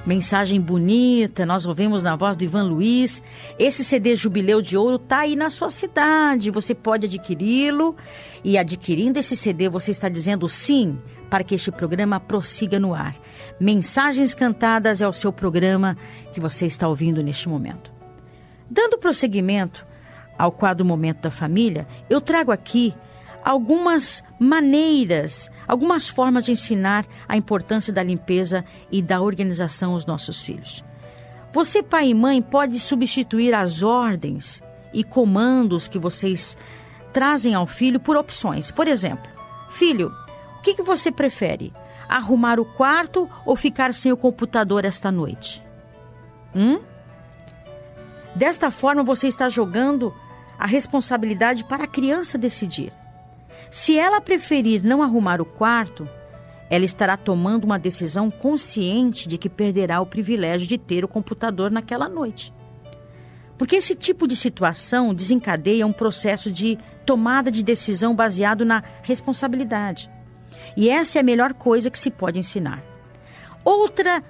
Mensagem bonita, nós ouvimos na voz do Ivan Luiz. Esse CD Jubileu de Ouro está aí na sua cidade, você pode adquiri-lo. E adquirindo esse CD, você está dizendo sim para que este programa prossiga no ar. Mensagens Cantadas é o seu programa que você está ouvindo neste momento. Dando prosseguimento ao quadro Momento da Família, eu trago aqui algumas maneiras, algumas formas de ensinar a importância da limpeza e da organização aos nossos filhos. Você, pai e mãe, pode substituir as ordens e comandos que vocês trazem ao filho por opções. Por exemplo, filho, o que você prefere? Arrumar o quarto ou ficar sem o computador esta noite? Desta forma, você está jogando a responsabilidade para a criança decidir. Se ela preferir não arrumar o quarto, ela estará tomando uma decisão consciente de que perderá o privilégio de ter o computador naquela noite. Porque esse tipo de situação desencadeia um processo de tomada de decisão baseado na responsabilidade. E essa é a melhor coisa que se pode ensinar. Outra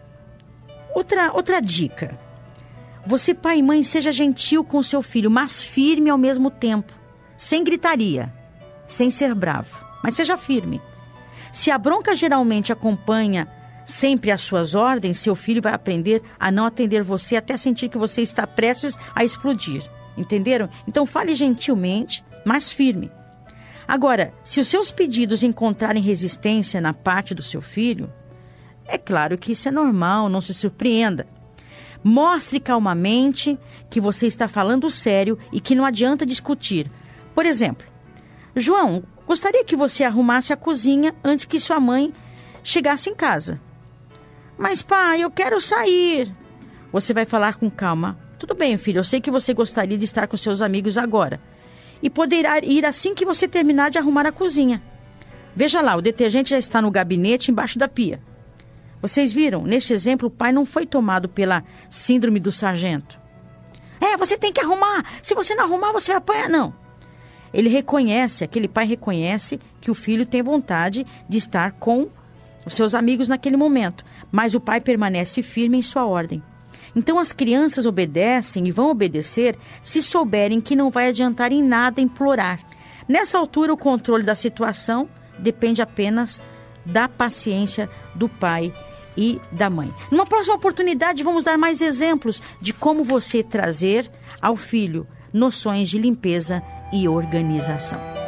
dica. Você, pai e mãe, seja gentil com o seu filho, mas firme ao mesmo tempo, sem gritaria, sem ser bravo, mas seja firme. Se a bronca geralmente acompanha sempre as suas ordens, seu filho vai aprender a não atender você até sentir que você está prestes a explodir. Entenderam? Então fale gentilmente, mas firme. Agora, se os seus pedidos encontrarem resistência na parte do seu filho, é claro que isso é normal, não se surpreenda. Mostre calmamente que você está falando sério e que não adianta discutir. Por exemplo, João, gostaria que você arrumasse a cozinha antes que sua mãe chegasse em casa. Mas pai, eu quero sair. Você vai falar com calma. Tudo bem, filho, eu sei que você gostaria de estar com seus amigos agora. E poderá ir assim que você terminar de arrumar a cozinha. Veja lá, o detergente já está no gabinete embaixo da pia. Vocês viram? Neste exemplo, o pai não foi tomado pela síndrome do sargento. Você tem que arrumar. Se você não arrumar, você vai apanhar. Não. Aquele pai reconhece que o filho tem vontade de estar com os seus amigos naquele momento. Mas o pai permanece firme em sua ordem. Então as crianças obedecem e vão obedecer se souberem que não vai adiantar em nada implorar. Nessa altura, o controle da situação depende apenas da paciência do pai e da mãe. Numa próxima oportunidade, vamos dar mais exemplos de como você trazer ao filho noções de limpeza e organização.